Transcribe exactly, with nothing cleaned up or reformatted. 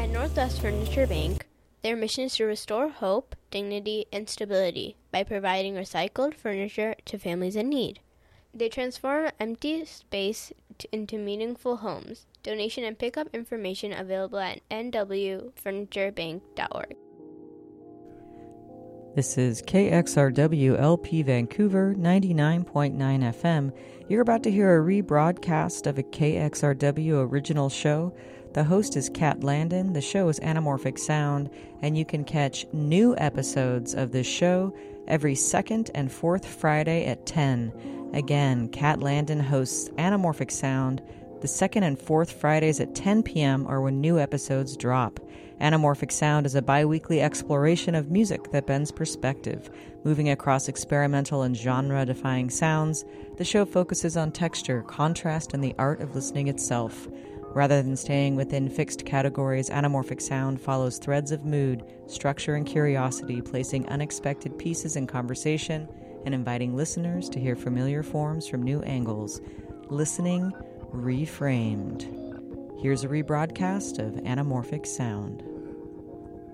At Northwest Furniture Bank, their mission is to restore hope, dignity, and stability by providing recycled furniture to families in need. They transform empty space to, into meaningful homes. Donation and pickup information available at n w furniture bank dot org. This is K X R W L P Vancouver ninety-nine point nine F M. You're about to hear a rebroadcast of a K X R W original show. The host is Kat Landon. The show is Anamorphic Sound, and you can catch new episodes of this show every second and fourth Friday at ten. Again, Kat Landon hosts Anamorphic Sound. The second and fourth Fridays at ten p.m. are when new episodes drop. Anamorphic Sound is a bi-weekly exploration of music that bends perspective. Moving across experimental and genre-defying sounds, the show focuses on texture, contrast, and the art of listening itself. Rather than staying within fixed categories, Anamorphic Sound follows threads of mood, structure, and curiosity, placing unexpected pieces in conversation and inviting listeners to hear familiar forms from new angles. Listening reframed. Here's a rebroadcast of Anamorphic Sound.